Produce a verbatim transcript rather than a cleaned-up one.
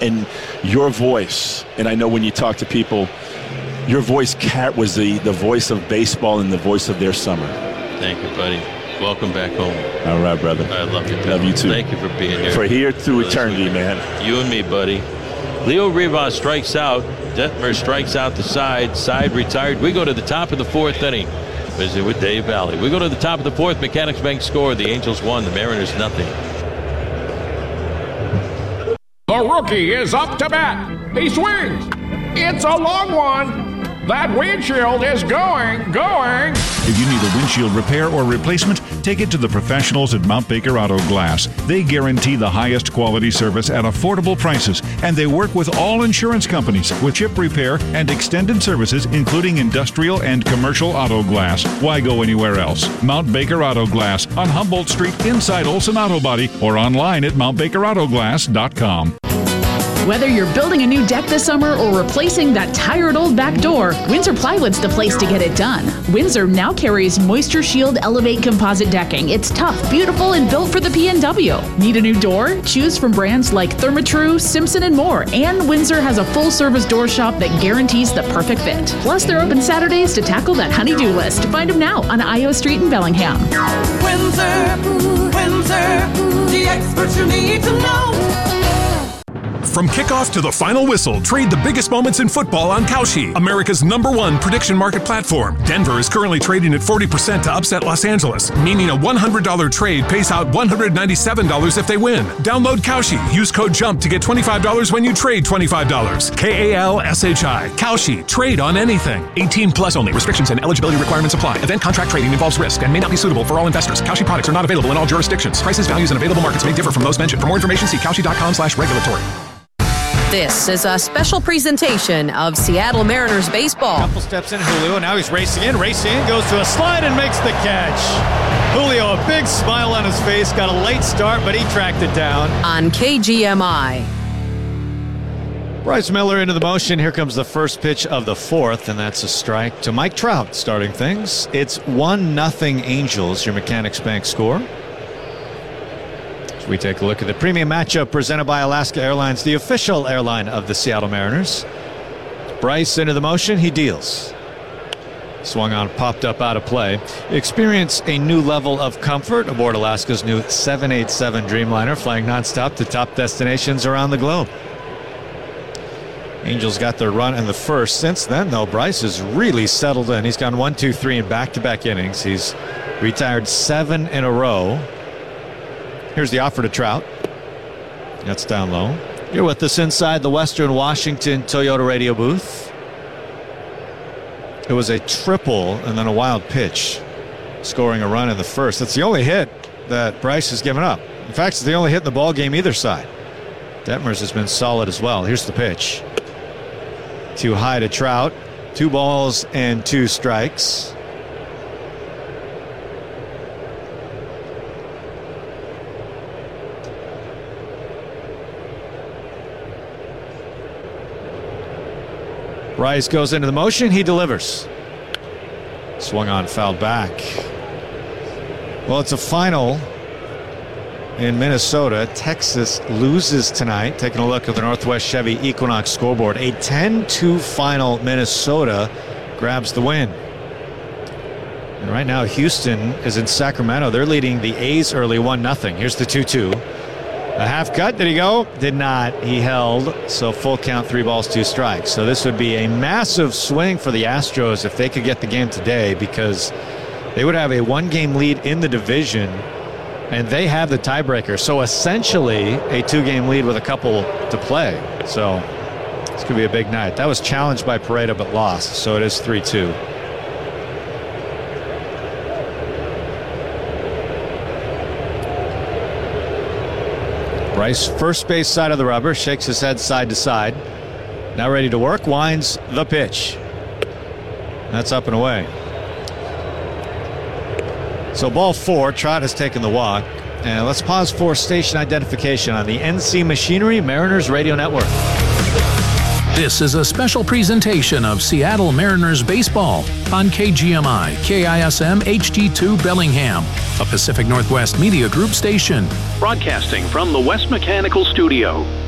and your voice, and I know when you talk to people, your voice, Cat, was the, the voice of baseball and the voice of their summer. Thank you, buddy. Welcome back home. All right, brother. I love you. Love you too. Thank you for being here. For here through eternity, man. You and me, buddy. Leo Rivas strikes out. Detmer strikes out the side. Side retired. We go to the top of the fourth inning. Visit with Dave Valley. We go to the top of the fourth. Mechanics Bank score. The Angels won. The Mariners nothing. The rookie is up to bat. He swings. It's a long one. That windshield is going, going. If you need a windshield repair or replacement, take it to the professionals at Mount Baker Auto Glass. They guarantee the highest quality service at affordable prices, and they work with all insurance companies with chip repair and extended services, including industrial and commercial auto glass. Why go anywhere else? Mount Baker Auto Glass on Humboldt Street inside Olson Auto Body or online at mount baker auto glass dot com. Whether you're building a new deck this summer or replacing that tired old back door, Windsor Plywood's the place to get it done. Windsor now carries Moisture Shield Elevate composite decking. It's tough, beautiful, and built for the P N W. Need a new door? Choose from brands like Therma-Tru, Simpson, and more. And Windsor has a full-service door shop that guarantees the perfect fit. Plus, they're open Saturdays to tackle that honey-do list. Find them now on Io Street in Bellingham. Windsor, Windsor, the experts you need to know. From kickoff to the final whistle, trade the biggest moments in football on Kalshi, America's number one prediction market platform. Denver is currently trading at forty percent to upset Los Angeles, meaning a one hundred dollars trade pays out one hundred ninety-seven dollars if they win. Download Kalshi. Use code JUMP to get twenty-five dollars when you trade twenty-five dollars. K A L S H I. Kalshi. Trade on anything. eighteen plus only. Restrictions and eligibility requirements apply. Event contract trading involves risk and may not be suitable for all investors. Kalshi products are not available in all jurisdictions. Prices, values, and available markets may differ from those mentioned. For more information, see kalshi dot com slash regulatory. This is a special presentation of Seattle Mariners baseball. Couple steps in, Julio. Now he's racing in. Racing in, goes to a slide and makes the catch. Julio, a big smile on his face. Got a late start, but he tracked it down. On K G M I. Bryce Miller into the motion. Here comes the first pitch of the fourth, and that's a strike to Mike Trout starting things. It's one nothing Angels, your Mechanics Bank score. We take a look at the premium matchup presented by Alaska Airlines, the official airline of the Seattle Mariners. Bryce into the motion, he deals. Swung on, popped up out of play. Experience a new level of comfort aboard Alaska's new seven eighty-seven Dreamliner, flying nonstop to top destinations around the globe. Angels got their run in the first. Since then, though, Bryce has really settled in. He's gone one, two, three in back-to-back innings. He's retired seven in a row. Here's the offer to Trout. That's down low. You're with us inside the Western Washington Toyota radio booth. It was a triple and then a wild pitch, scoring a run in the first. That's the only hit that Bryce has given up. In fact, it's the only hit in the ball game either side. Detmers has been solid as well. Here's the pitch. Too high to Trout. Two balls and two strikes. Bryce goes into the motion. He delivers. Swung on, fouled back. Well, it's a final in Minnesota. Texas loses tonight. Taking a look at the Northwest Chevy Equinox scoreboard. A ten two final. Minnesota grabs the win. And right now, Houston is in Sacramento. They're leading the A's early one nothing. Here's the two two. A half cut. Did he go? Did not. He held. So full count, three balls, two strikes. So this would be a massive swing for the Astros if they could get the game today, because they would have a one-game lead in the division, and they have the tiebreaker. So essentially a two-game lead with a couple to play. So this could be a big night. That was challenged by Pareda but lost. So it is three two. Bryce, first base side of the rubber, shakes his head side to side. Now ready to work, winds the pitch. That's up and away. So ball four, Trout has taken the walk. And let's pause for station identification on the N C Machinery Mariners Radio Network. This is a special presentation of Seattle Mariners baseball on K G M I, K I S M H D two Bellingham, a Pacific Northwest Media Group station. Broadcasting from the West Mechanical Studio.